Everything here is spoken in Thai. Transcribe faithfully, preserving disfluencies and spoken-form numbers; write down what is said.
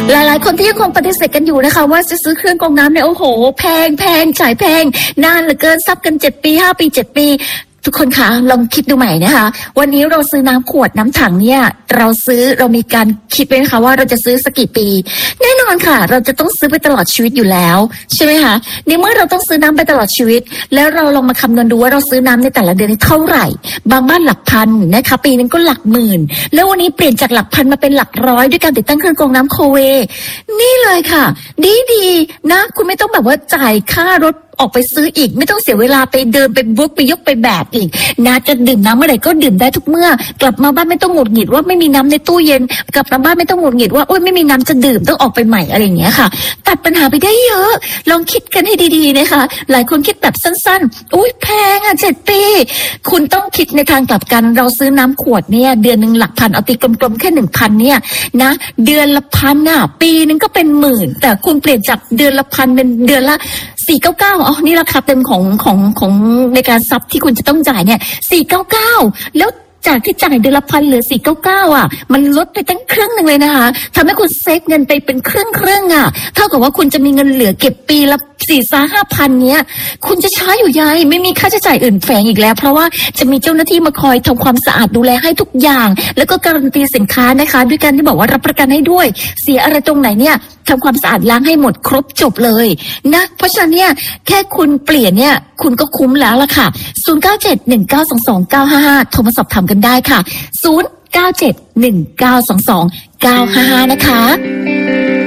หลายๆคนที่ยังคงปฏิเสธกันอยู่นะคะว่าจะซื้อเครื่องกรองน้ำเนี่ยโอ้โหแพงแพงจ่ายแพงนานเหลือเกินซับกันเจ็ดปีห้าปีเจ็ดปีทุกคนคะลองคิดดูใหม่นะคะวันนี้เราซื้อน้ำขวดน้ำถังเนี่ยเราซื้อเรามีการคิดไว้นะคะว่าเราจะซื้อสักกี่ปีแน่นอนค่ะเราจะต้องซื้อไปตลอดชีวิตอยู่แล้วใช่ไหมคะในเมื่อเราต้องซื้อน้ำไปตลอดชีวิตแล้วเราลองมาคำนวณดูว่าเราซื้อน้ำในแต่ละเดือนเท่าไหร่บางบ้านหลักพันนะคะปีนึงก็หลักหมื่นแล้ววันนี้เปลี่ยนจากหลักพันมาเป็นหลักร้อยด้วยการติดตั้งเครื่องกรองน้ำโคเวนี่เลยค่ะดีดีนะคุณไม่ต้องแบบว่าจ่ายค่ารถออกไปซื้ออีกไม่ต้องเสียเวลาไปเดินไปบุ๊กไปยกไปแบกอีกนะจะดื่มน้ำเมื่อไหร่ก็ดื่มได้ทุกเมื่อกลับมาบ้านไม่ต้องหงุดหงิดว่าไม่มีน้ำในตู้เย็นกลับมาบ้านไม่ต้องหงุดหงิดว่าโอ๊ยไม่มีน้ำจะดื่มต้องออกไปใหม่อะไรอย่างเงี้ยค่ะตัดปัญหาไปได้เยอะลองคิดกันให้ดีๆนะคะหลายคนคิดแบบสั้นๆอุ้ยแพงอ่ะเจ็ดปีคุณต้องคิดในทางกลับกันเราซื้อน้ำขวดเนี่ยเดือนหนึ่งหลักพันเอาตีกลมๆแค่หนึ่งพันเนี่ยนะเดือนละพันอ่ะปีนึงก็เป็นหมื่นแต่คุณเปลี่ยนจากเดือนละพันเป็นเดือนละสี่เก้าเก้าอ๋อนี่ราคาเต็มของของของในการซับที่คุณจะต้องจ่ายเนี่ยสี่เก้าเก้าแล้วจากที่จ่ายเดือนละพันเหลือสี่เก้าเก้าอ่ะมันลดไปตั้งครึ่งหนึ่งเลยนะคะทำให้คุณเซฟเงินไปเป็นครึ่งครึ่งอ่ะเท่ากับว่าคุณจะมีเงินเหลือเก็บปีละสี่สาห้าพันเนี้ยคุณจะใช้อยู่ยัยไม่มีค่าใช้จ่ายอื่นแฝงอีกแล้วเพราะว่าจะมีเจ้าหน้าที่มาคอยทำความสะอาดดูแลให้ทุกอย่างแล้วก็การันตีสินค้านะคะด้วยการที่บอกว่ารับประกันให้ด้วยเสียอะไรตรงไหนเนี่ยทำความสะอาดล้างให้หมดครบจบเลยนะเพราะฉะนั้นเนี่ยแค่คุณเปลี่ยนเนี่ยคุณก็คุ้มแล้วล่ะค่ะศูนย์ เก้า เจ็ด หนึ่ง เก้า สอง สอง เก้า ห้า ห้าโทรมาสอบถามกันได้ค่ะศูนย์ เก้า เจ็ด หนึ่ง เก้า สอง สอง เก้า ห้า ห้านะคะ